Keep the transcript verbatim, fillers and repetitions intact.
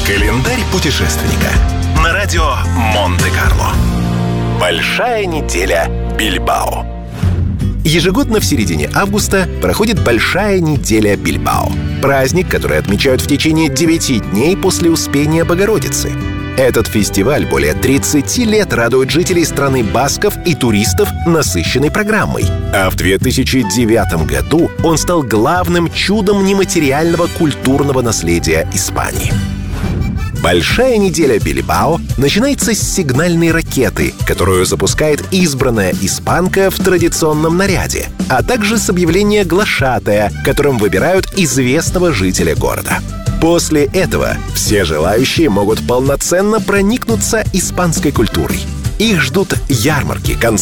Календарь путешественника. На радио Монте-Карло. Большая неделя Бильбао. Ежегодно в середине августа проходит Большая неделя Бильбао. Праздник, который отмечают в течение девяти дней после Успения Богородицы. Этот фестиваль более тридцати лет радует жителей страны басков и туристов насыщенной программой. А в две тысячи девятом году он стал главным чудом нематериального культурного наследия Испании. Большая неделя Бильбао начинается с сигнальной ракеты, которую запускает избранная испанка в традиционном наряде, а также с объявления глашатая, которым выбирают известного жителя города. После этого все желающие могут полноценно проникнуться испанской культурой. Их ждут ярмарки, концерты,